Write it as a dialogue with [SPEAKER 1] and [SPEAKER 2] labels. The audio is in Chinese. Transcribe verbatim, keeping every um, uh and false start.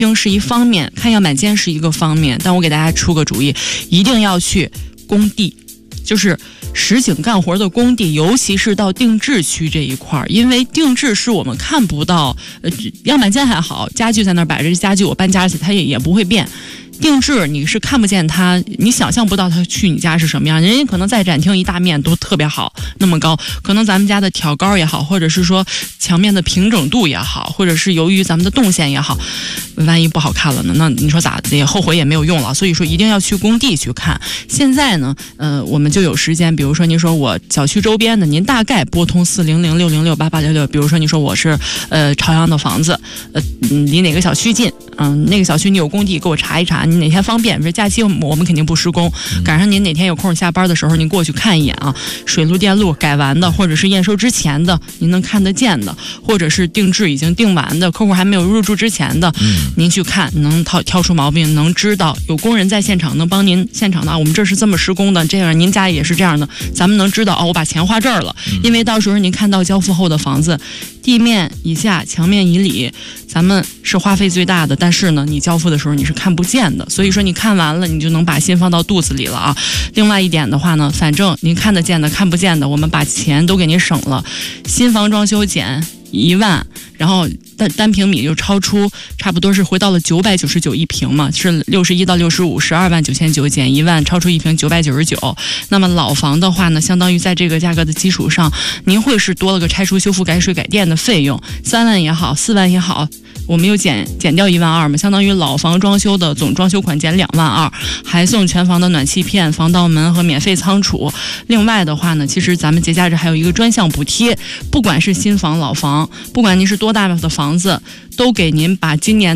[SPEAKER 1] 应是一方面，看样板间是一个方面，但我给大家出个主意，一定要去工地，就是实景干活的工地，尤其是到定制区这一块儿，因为定制是我们看不到，呃，样板间还好，家具在那儿摆着，家具我搬家去，它也也不会变。定制你是看不见它，你想象不到它去你家是什么样。人家可能在展厅一大面都特别好，那么高，可能咱们家的挑高也好，或者是说墙面的平整度也好，或者是由于咱们的动线也好，万一不好看了呢，那你说咋的，也后悔也没有用了。所以说一定要去工地去看。现在呢，呃，我们就有时间，比如说您说我小区周边的，您大概拨通四零零六零六八八六六，比如说你说我是呃朝阳的房子，呃离哪个小区近，嗯、呃，那个小区你有工地，给我查一查。你哪天方便？比如假期我们肯定不施工，赶上您哪天有空下班的时候，您过去看一眼啊。水路电路改完的，或者是验收之前的，您能看得见的，或者是定制已经定完的，客户还没有入住之前的，嗯、您去看能挑挑出毛病，能知道有工人在现场能帮您现场的，我们这是这么施工的，这样您家也是这样的，咱们能知道哦，我把钱花这儿了，因为到时候您看到交付后的房子，地面以下、墙面以里，咱们是花费最大的，但是呢，你交付的时候你是看不见的，所以说你看完了，你就能把心放到肚子里了啊。另外一点的话呢，反正您看得见的、看不见的，我们把钱都给您省了。新房装修减一万，然后单单平米就超出，差不多是回到了九百九十九一平嘛，是六十一到六十五，十二万九千九减一万，超出一平九百九十九。那么老房的话呢，相当于在这个价格的基础上，您会是多了个拆除、修复、改水、改电的费用，三万也好，四万也好。我们又减减掉一万二嘛，相当于老房装修的总装修款减两万二，还送全房的暖气片、防盗门和免费仓储。另外的话呢，其实咱们节假日还有一个专项补贴，不管是新房老房，不管您是多大的房子，都给您把今年